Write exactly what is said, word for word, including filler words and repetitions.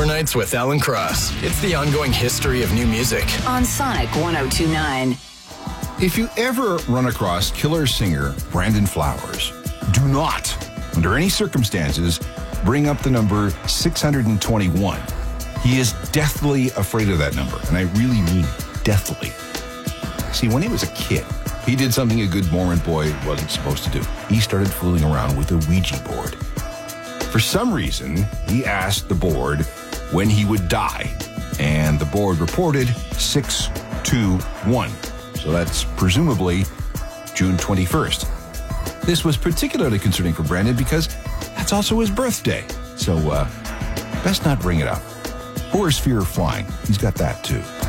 Overnights with Alan Cross. It's the ongoing history of new music. On Sonic one oh two point nine. If you ever run across killer singer Brandon Flowers, do not, under any circumstances, bring up the number six hundred twenty-one. He is deathly afraid of that number, and I really mean deathly. See, when he was a kid, he did something a good Mormon boy wasn't supposed to do. He started fooling around with a Ouija board. For some reason, he asked the board when he would die, and the board reported six two one. So that's presumably June twenty-first. This was particularly concerning for Brandon because that's also his birthday. So, uh, best not bring it up. Or his fear of flying. He's got that too.